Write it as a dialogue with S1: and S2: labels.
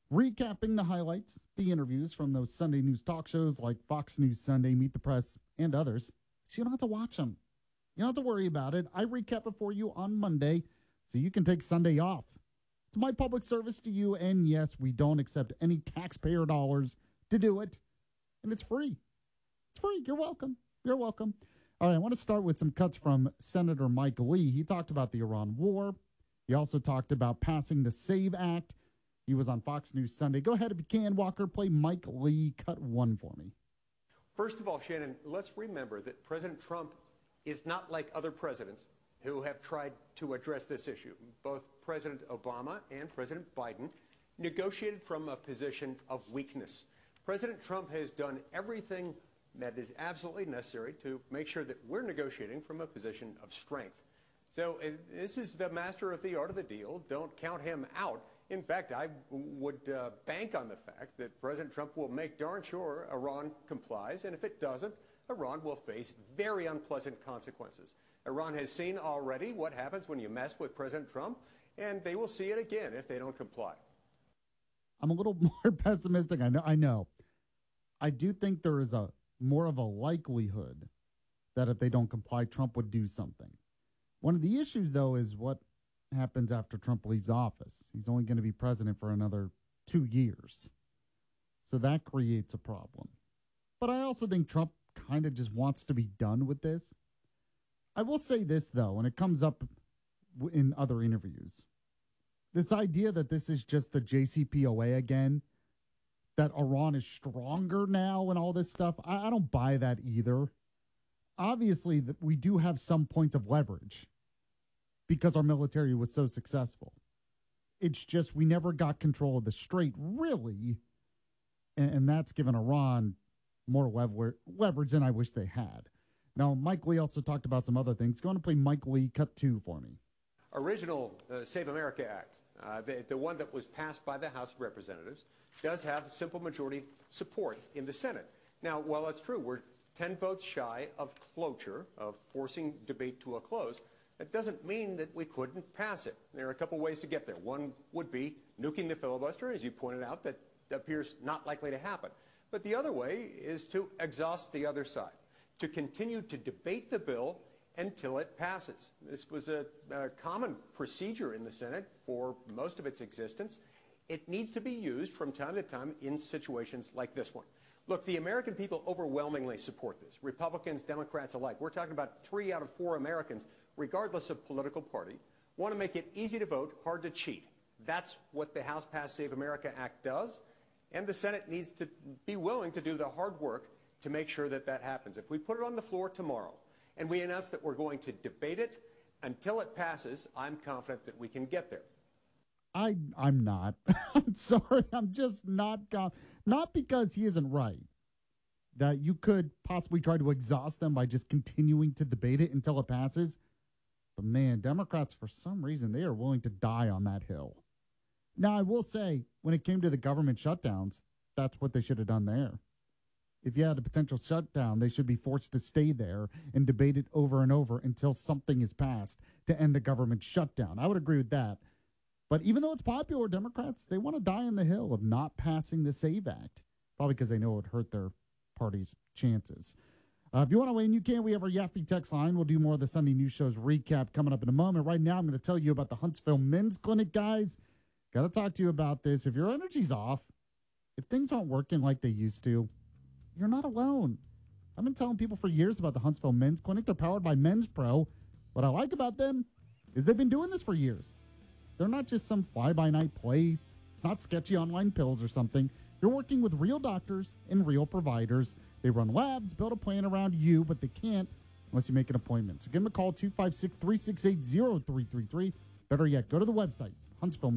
S1: recapping the highlights, the interviews from those Sunday news talk shows like Fox News Sunday, Meet the Press, and others. So you don't have to watch them. You don't have to worry about it. I recap it for you on Monday so you can take Sunday off. It's my public service to you, and yes, we don't accept any taxpayer dollars to do it, and it's free. It's free. You're welcome. You're welcome. All right, I want to start with some cuts from Senator Mike Lee. He talked about the Iran war. He also talked about passing the SAVE Act. He was on Fox News Sunday. Go ahead if you can, Walker. Play Mike Lee, cut one for me.
S2: First of all, Shannon, let's remember that President Trump is not like other presidents who have tried to address this issue. Both President Obama and President Biden negotiated from a position of weakness. President Trump has done everything that is absolutely necessary to make sure that we're negotiating from a position of strength. So this is the master of the art of the deal. Don't count him out. In fact, I would bank on the fact that President Trump will make darn sure Iran complies, and if it doesn't, Iran will face very unpleasant consequences. Iran has seen already what happens when you mess with President Trump, and they will see it again if they don't comply.
S1: I'm a little more pessimistic. I know. I do think there is a more of a likelihood that if they don't comply, Trump would do something. One of the issues, though, is what happens after Trump leaves office. He's only going to be president for another 2 years. So that creates a problem. But I also think Trump kind of just wants to be done with this. I will say this, though, and it comes up in other interviews. This idea that this is just the JCPOA again, that Iran is stronger now and all this stuff, I don't buy that either. Obviously, we do have some points of leverage because our military was so successful. It's just we never got control of the strait, really, and that's given Iran more leverage than I wish they had. Now, Mike Lee also talked about some other things. Go on to play Mike Lee, cut two for me.
S2: Original Save America Act, the one that was passed by the House of Representatives, does have simple majority support in the Senate. Now, while that's true, we're 10 votes shy of cloture, of forcing debate to a close. That doesn't mean that we couldn't pass it. There are a couple ways to get there. One would be nuking the filibuster, as you pointed out, that appears not likely to happen. But the other way is to exhaust the other side, to continue to debate the bill until it passes. This was a common procedure in the Senate for most of its existence. It needs to be used from time to time in situations like this one. Look, the American people overwhelmingly support this, Republicans, Democrats alike. We're talking about 3 out of 4 Americans, regardless of political party, want to make it easy to vote, hard to cheat. That's what the House Passed Save America Act does, and the Senate needs to be willing to do the hard work to make sure that that happens. If we put it on the floor tomorrow and we announce that we're going to debate it until it passes, I'm confident that we can get there.
S1: I'm not. I'm sorry. I'm just not. Not because he isn't right. That you could possibly try to exhaust them by just continuing to debate it until it passes. But man, Democrats, for some reason, they are willing to die on that hill. Now, I will say, when it came to the government shutdowns, that's what they should have done there. If you had a potential shutdown, they should be forced to stay there and debate it over and over until something is passed to end a government shutdown. I would agree with that. But even though it's popular, Democrats, they want to die on the hill of not passing the SAVE Act, probably because they know it would hurt their party's chances. If you want to weigh in, you can. We have our Yaffe text line. We'll do more of the Sunday News Show's recap coming up in a moment. Right now, I'm going to tell you about the Huntsville Men's Clinic, guys. Got to talk to you about this. If your energy's off, if things aren't working like they used to, you're not alone. I've been telling people for years about the Huntsville Men's Clinic. They're powered by Men's Pro. What I like about them is they've been doing this for years. They're not just some fly-by-night place. It's not sketchy online pills or something. You're working with real doctors and real providers. They run labs, build a plan around you, but they can't unless you make an appointment. So give them a call, 256-368-0333. Better yet, go to the website, Huntsville.